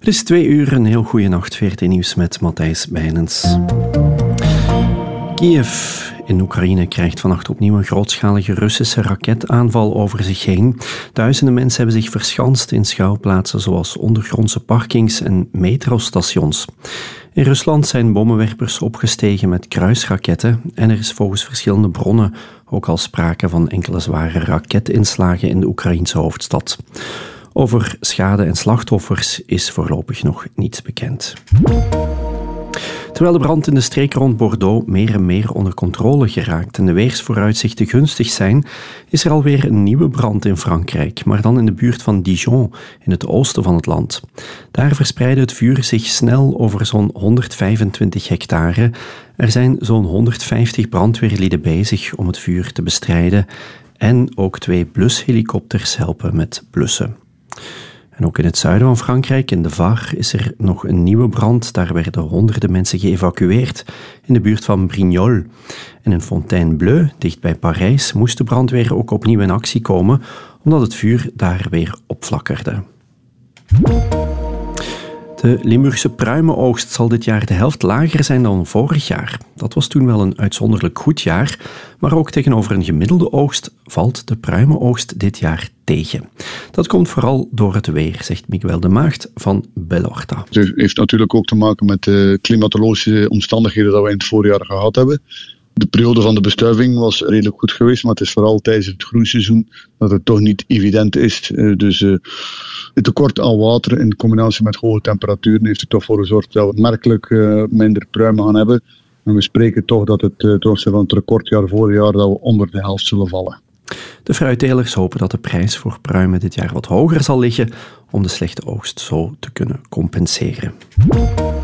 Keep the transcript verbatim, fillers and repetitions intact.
Het is twee uur, een heel goede nacht. V R T Nieuws met Matthijs Bijnens. Kiev in Oekraïne krijgt vannacht opnieuw een grootschalige Russische raketaanval over zich heen. Duizenden mensen hebben zich verschanst in schuilplaatsen zoals ondergrondse parkings en metrostations. In Rusland zijn bommenwerpers opgestegen met kruisraketten en er is volgens verschillende bronnen ook al sprake van enkele zware raketinslagen in de Oekraïense hoofdstad. Over schade en slachtoffers is voorlopig nog niets bekend. Terwijl de brand in de streek rond Bordeaux meer en meer onder controle geraakt en de weersvooruitzichten gunstig zijn, is er alweer een nieuwe brand in Frankrijk, maar dan in de buurt van Dijon, in het oosten van het land. Daar verspreidde het vuur zich snel over zo'n honderdvijfentwintig hectare. Er zijn zo'n honderdvijftig brandweerlieden bezig om het vuur te bestrijden en ook twee blushelikopters helpen met blussen. En ook in het zuiden van Frankrijk, in de Var, is er nog een nieuwe brand. Daar werden honderden mensen geëvacueerd in de buurt van Brignoles. En in Fontainebleau, dicht bij Parijs, moest de brandweer ook opnieuw in actie komen, omdat het vuur daar weer opflakkerde. De Limburgse pruimenoogst zal dit jaar de helft lager zijn dan vorig jaar. Dat was toen wel een uitzonderlijk goed jaar, maar ook tegenover een gemiddelde oogst valt de pruimenoogst dit jaar tegen. Dat komt vooral door het weer, zegt Miguel de Maagd van Bellorta. Het heeft natuurlijk ook te maken met de klimatologische omstandigheden dat we in het voorjaar gehad hebben. De periode van de bestuiving was redelijk goed geweest, maar het is vooral tijdens het groeiseizoen dat het toch niet evident is. Dus uh, het tekort aan water in combinatie met hoge temperaturen heeft er toch voor gezorgd dat we merkelijk uh, minder pruimen gaan hebben. En we spreken toch dat het uh, ten opzichte van het recordjaar vorig jaar dat we onder de helft zullen vallen. De fruittelers hopen dat de prijs voor pruimen dit jaar wat hoger zal liggen om de slechte oogst zo te kunnen compenseren.